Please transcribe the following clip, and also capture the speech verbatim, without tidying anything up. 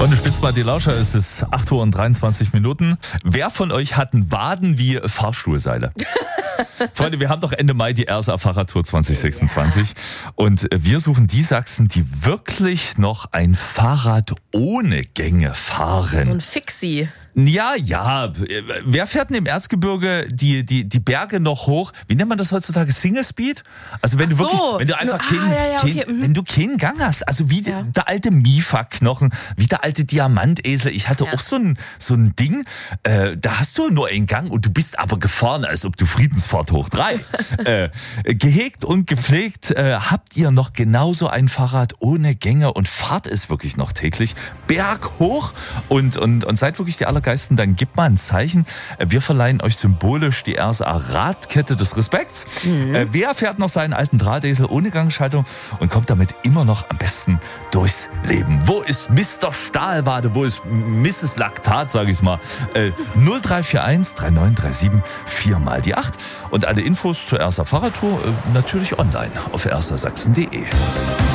Und du spitzt mal die Lauscher, es ist acht Uhr und dreiundzwanzig Minuten. Wer von euch hat einen Waden wie Fahrstuhlseile? Freunde, wir haben doch Ende Mai die R S A-Fahrradtour zwanzig sechsundzwanzig und wir suchen die Sachsen, die wirklich noch ein Fahrrad ohne Gänge fahren. So ein Fixie. Ja, ja. Wer fährt denn im Erzgebirge die, die, die Berge noch hoch? Wie nennt man das heutzutage? Single Speed? Also wenn du Ach so. wirklich, wenn du einfach Ah, keinen, ja, ja, keinen, okay, mhm. wenn du keinen Gang hast, also wie Ja. der alte Mifa-Knochen, wie der alte Diamantesel. Ich hatte Ja. auch so ein, so ein Ding, äh, da hast du nur einen Gang und du bist aber gefahren, als ob du Friedensfahrt hoch drei. äh, gehegt und gepflegt, äh, habt ihr noch genauso ein Fahrrad ohne Gänge und fahrt es wirklich noch täglich berghoch und, und, und seid wirklich die Allergeisten, dann gebt mal ein Zeichen. Wir verleihen euch symbolisch die R S A-Radkette des Respekts. Mhm. Äh, wer fährt noch seinen alten Drahtesel ohne Gangschaltung und kommt damit immer noch am besten durchs Leben? Wo ist Mister Stahlwade? Wo ist Misses Laktat, sage ich mal? Äh, null drei vier eins drei neun drei sieben vier mal die acht. Und alle Infos zur R S A-Fahrradtour äh, natürlich online auf r s a sachsen punkt de.